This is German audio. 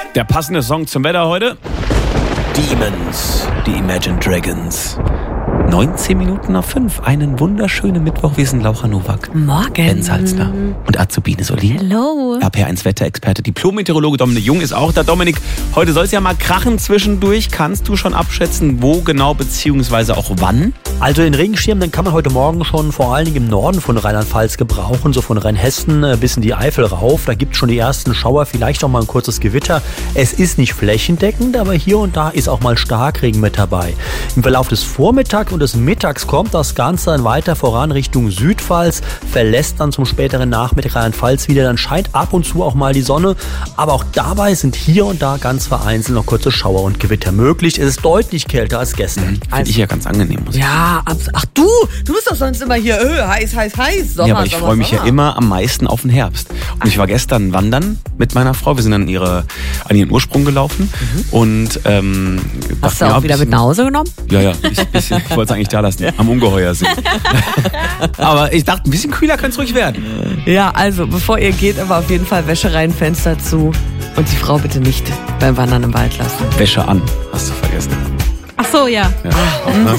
Der passende Song zum Wetter heute? Demons, die Imagine Dragons. 19 Minuten nach 5. Einen wunderschönen Mittwoch. Wir sind Laura Nowak. Morgen. Ben Salzler und Azubine Solin. Hallo. RPR1 Wetterexperte, Diplom-Meteorologe Dominik Jung ist auch da. Dominik, heute soll es ja mal krachen zwischendurch. Kannst du schon abschätzen, wo genau beziehungsweise auch wann? Also den Regenschirm, den kann man heute Morgen schon vor allen Dingen im Norden von Rheinland-Pfalz gebrauchen, so von Rheinhessen bis in die Eifel rauf. Da gibt es schon die ersten Schauer, vielleicht auch mal ein kurzes Gewitter. Es ist nicht flächendeckend, aber hier und da ist auch mal Starkregen mit dabei. Im Verlauf des Vormittags und des Mittags kommt das Ganze dann weiter voran Richtung Südpfalz, verlässt dann zum späteren Nachmittag Rheinland-Pfalz wieder. Dann scheint ab und zu auch mal die Sonne, aber auch dabei sind hier und da ganz vereinzelt noch kurze Schauer und Gewitter möglich. Es ist deutlich kälter als gestern. Finde ich ja ganz angenehm. Muss ich sagen. Ja, ach du bist doch sonst immer hier, heiß, Sommer, ja, aber ich freue mich ja immer am meisten auf den Herbst. Und ich war gestern wandern mit meiner Frau. Wir sind an ihren Ursprung gelaufen. Und hast du auch wieder mit nach Hause genommen? Ja. Ich wollte es eigentlich da lassen. Am Ungeheuer sind. Aber ich dachte, ein bisschen kühler kann es ruhig werden. Ja, also bevor ihr geht, aber auf jeden Fall Wäsche rein, Fenster zu und die Frau bitte nicht beim Wandern im Wald lassen. Wäsche an, hast du vergessen. Ach so, ja.